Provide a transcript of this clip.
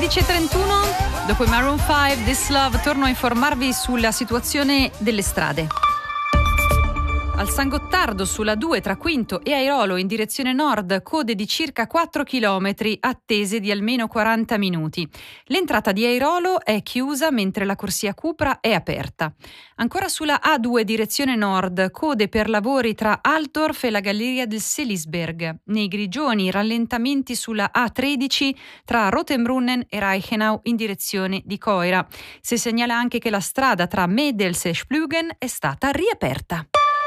16:31, dopo i Maroon 5, This Love, torno a informarvi sulla situazione delle strade. Al San Gottardo sulla 2 tra Quinto e Airolo in direzione nord, code di circa 4 km attese di almeno 40 minuti. L'entrata di Airolo è chiusa mentre la corsia Cupra è aperta. Ancora sulla A2 direzione nord, code per lavori tra Altorf e la Galleria del Selisberg. Nei Grigioni rallentamenti sulla A13 tra Rotenbrunnen e Reichenau in direzione di Coira. Si segnala anche che la strada tra Medels e Splügen è stata riaperta.